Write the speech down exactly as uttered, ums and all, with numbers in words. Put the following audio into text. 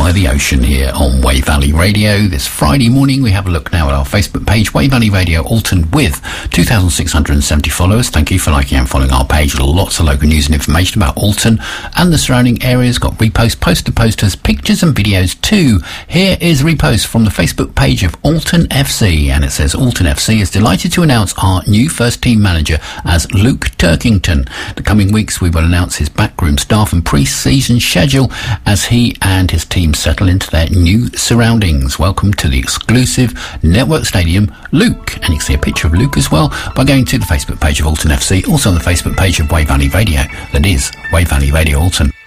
by the ocean here on Wave Valley Radio. This Friday morning, we have a look now at our Facebook page, Wave Valley Radio Alton, with two thousand six hundred seventy followers. Thank you for liking and following our page. Lots of local news and information about Alton and the surrounding areas. Got reposts, poster posters, pictures and videos too. Here is a repost from the Facebook page of Alton F C, and it says, Alton F C is delighted to announce our new first team manager as Luke Turkington. The coming weeks, we will announce his backroom staff and pre-season schedule as he and his team settle into their new surroundings. Welcome to the exclusive Network Stadium, Luke. And you can see a picture of Luke as well by going to the Facebook page of Alton F C, also on the Facebook page of Wave Valley Radio. That is Wave Valley Radio Alton.